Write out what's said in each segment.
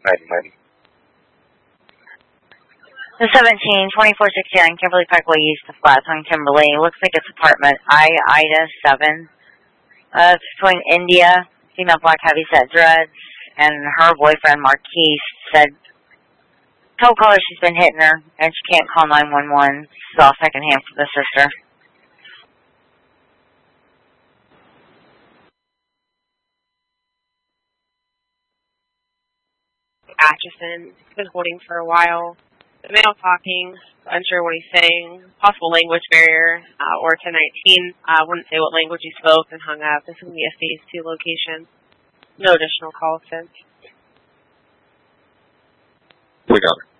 90. The 17-2469 Kimberly Parkway East to Flats on Kimberly. Looks like it's apartment Ida 7. It's between India, female black heavyset dreads, and her boyfriend Marquise said, told caller she's been hitting her and she can't call 911. This is all secondhand for the sister. Atchison has been holding for a while. The male talking, unsure what he's saying, possible language barrier, or 1019. Wouldn't say what language he spoke and hung up. This is going to be a phase 2 location. No additional calls since. We got her.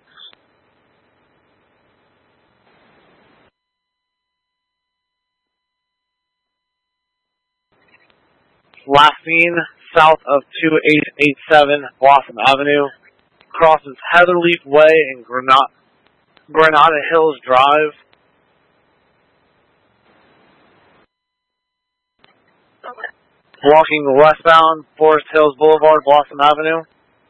Last seen south of 2887 Blossom Avenue. Crosses Heatherleaf Way and Granada Hills Drive. Walking westbound Forest Hills Boulevard, Blossom Avenue.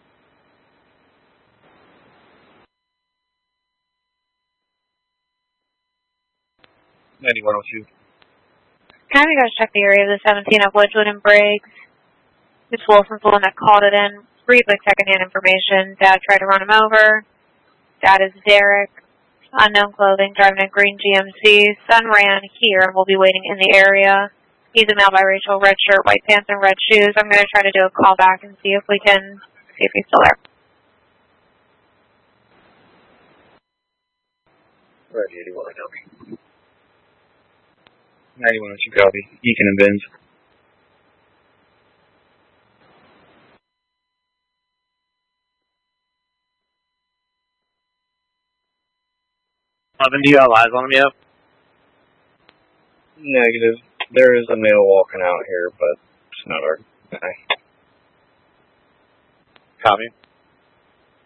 Kind of guys check the area of the 17 of Wedgwood and Briggs. It's Wilson's the one that called it in. Briefly secondhand information. Dad tried to run him over. Dad is Derek. Unknown clothing, driving a green GMC. Son ran here and will be waiting in the area. He's a male biracial, red shirt, white pants, and red shoes. I'm going to try to do a call back and see if he's still there. Ready, 81, copy. 91, what you copy? Eakin and Benz. Do you have eyes on him yet? Negative. There is a male walking out here, but it's not our guy. Copy.